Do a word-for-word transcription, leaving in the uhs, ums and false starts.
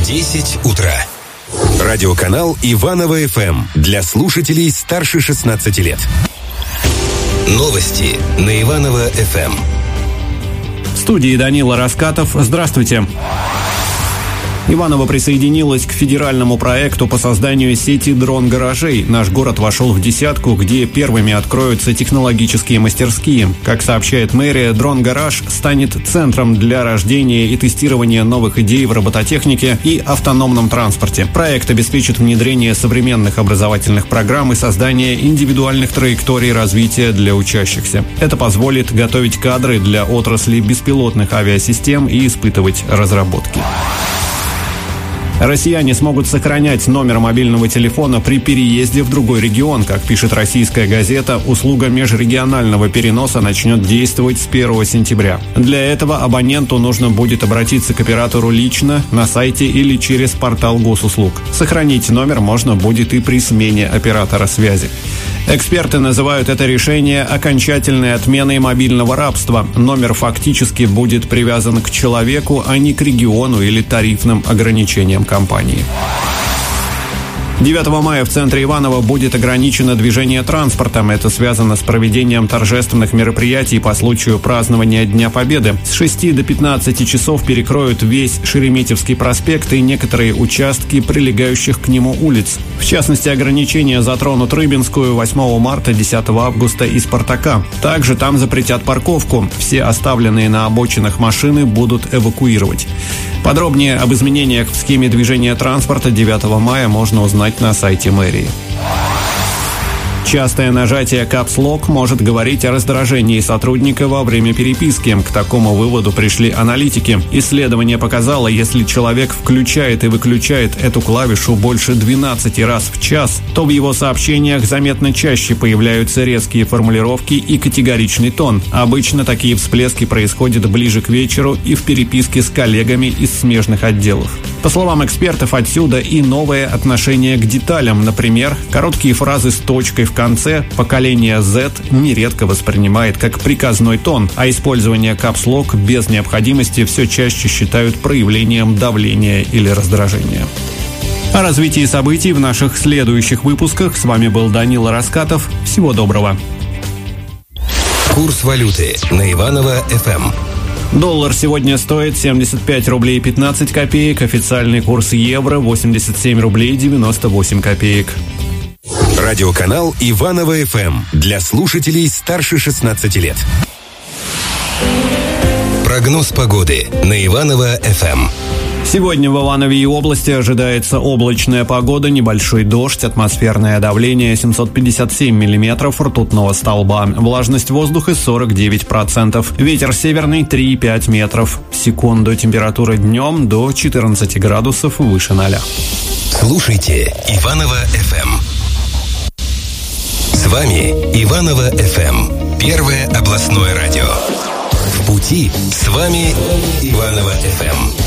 десять утра. Радиоканал Иваново эф эм для слушателей старше шестнадцати лет. Новости на Иваново эф эм. В студии Данила Раскатов. Здравствуйте. Иваново присоединилась к федеральному проекту по созданию сети дрон-гаражей. Наш город вошел в десятку, где первыми откроются технологические мастерские. Как сообщает мэрия, дрон-гараж станет центром для рождения и тестирования новых идей в робототехнике и автономном транспорте. Проект обеспечит внедрение современных образовательных программ и создание индивидуальных траекторий развития для учащихся. Это позволит готовить кадры для отрасли беспилотных авиасистем и испытывать разработки. Россияне смогут сохранять номер мобильного телефона при переезде в другой регион. Как пишет российская газета, услуга межрегионального переноса начнет действовать с первого сентября. Для этого абоненту нужно будет обратиться к оператору лично, на сайте или через портал госуслуг. Сохранить номер можно будет и при смене оператора связи. Эксперты называют это решение окончательной отменой мобильного рабства. Номер фактически будет привязан к человеку, а не к региону или тарифным ограничениям компании. девятого мая в центре Иваново будет ограничено движение транспортом. Это связано с проведением торжественных мероприятий по случаю празднования Дня Победы. С шести до пятнадцати часов перекроют весь Шереметьевский проспект и некоторые участки прилегающих к нему улиц. В частности, ограничения затронут Рыбинскую, восьмого марта, десятого августа и Спартака. Также там запретят парковку. Все оставленные на обочинах машины будут эвакуировать. Подробнее об изменениях в схеме движения транспорта девятого мая можно узнать на сайте мэрии. Частое нажатие Caps Lock может говорить о раздражении сотрудника во время переписки. К такому выводу пришли аналитики. Исследование показало, если человек включает и выключает эту клавишу больше двенадцати раз в час, то в его сообщениях заметно чаще появляются резкие формулировки и категоричный тон. Обычно такие всплески происходят ближе к вечеру и в переписке с коллегами из смежных отделов. По словам экспертов, отсюда и новое отношение к деталям. Например, короткие фразы с точкой в конце поколение Z нередко воспринимает как приказной тон, а использование Caps Lock без необходимости все чаще считают проявлением давления или раздражения. О развитии событий в наших следующих выпусках. С вами был Данила Раскатов. Всего доброго. Курс валюты на Иваново эф эм. Доллар сегодня стоит семьдесят пять рублей пятнадцать копеек, официальный курс евро восемьдесят семь рублей девяносто восемь копеек. Радиоканал Иваново эф эм для слушателей старше шестнадцати лет. Прогноз погоды на Иваново эф эм. Сегодня в Иванове и области ожидается облачная погода, небольшой дождь, атмосферное давление семьсот пятьдесят семь миллиметров ртутного столба, влажность воздуха сорок девять процентов, ветер северный три и пять метров в секунду, температура днем до четырнадцати градусов выше ноля. Слушайте Иваново эф эм. С вами Иваново эф эм, первое областное радио. В пути с вами Иваново эф эм.